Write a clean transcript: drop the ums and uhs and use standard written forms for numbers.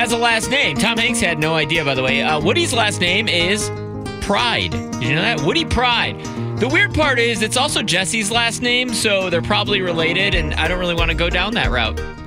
has a last name. Tom Hanks had no idea, by the way. Woody's last name is Pride. Did you know that? Woody Pride. The weird part is it's also Jesse's last name, so they're probably related, and I don't really want to go down that route.